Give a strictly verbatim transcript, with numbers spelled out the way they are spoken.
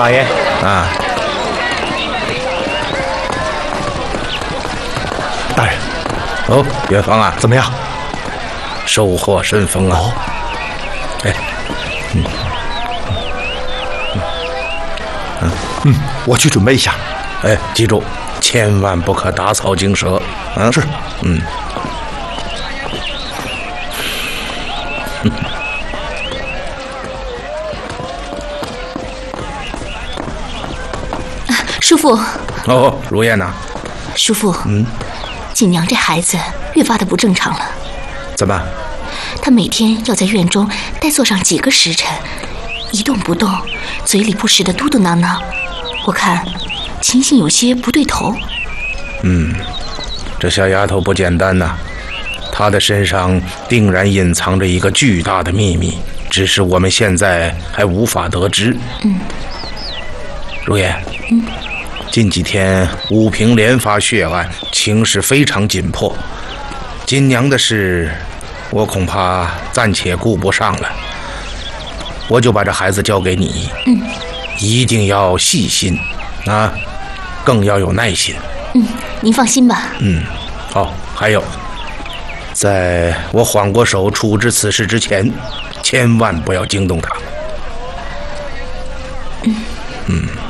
老爷啊， 大人。 哦，岳芳啊， 怎么样？ 收获甚丰啊！ 哦， 哎， 嗯嗯嗯，我去准备一下。 哎，记住，千万不可打草惊蛇。嗯， 是。 嗯。嗯叔父。 哦，如燕呐。 叔父， 嗯， 锦娘这孩子越发的不正常了。 怎么？ 她每天要在院中待坐上几个时辰，一动不动，嘴里不时的嘟嘟囔囔。我看情形有些不对头。 嗯，这小丫头不简单呐，她的身上定然隐藏着一个巨大的秘密，只是我们现在还无法得知。 嗯， 如燕。 嗯。 近几天武平连发血案，情势非常紧迫。锦娘的事，我恐怕暂且顾不上了。我就把这孩子交给你， 嗯， 一定要细心啊，更要有耐心。 嗯，您放心吧。 嗯，好、哦，还有，在我缓过手处置此事之前，千万不要惊动他。 嗯嗯。